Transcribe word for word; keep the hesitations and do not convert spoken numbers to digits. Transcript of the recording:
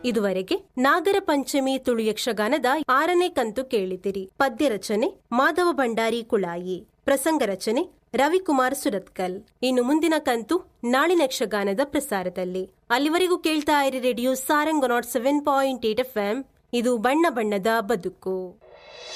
ಇದುವರೆಗೆ ನಾಗರ ಪಂಚಮಿ ತುಳು ಯಕ್ಷಗಾನದ ಆರನೇ ಕಂತು ಕೇಳಿದಿರಿ. ಪದ್ಯ ರಚನೆ ಮಾಧವ ಭಂಡಾರಿ ಕುಳಾಯಿ, ಪ್ರಸಂಗ ರಚನೆ ರವಿಕುಮಾರ್ ಸುರತ್ಕಲ್. ಇನ್ನು ಮುಂದಿನ ಕಂತು ನಾಳಿನ ಯಕ್ಷಗಾನದ ಪ್ರಸಾರದಲ್ಲಿ. ಅಲ್ಲಿವರೆಗೂ ಕೇಳ್ತಾ ಇರಿ radio Sarang not seven point eight F M. ಇದು ಬಣ್ಣ ಬಣ್ಣದ ಬದುಕು.